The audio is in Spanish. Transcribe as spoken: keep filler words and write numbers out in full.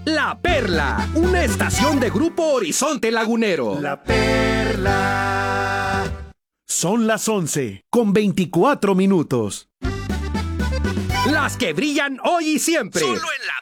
La Perla, una estación de Grupo Horizonte Lagunero. La Perla. Son las once, con veinticuatro minutos. Las que brillan hoy y siempre. Solo en La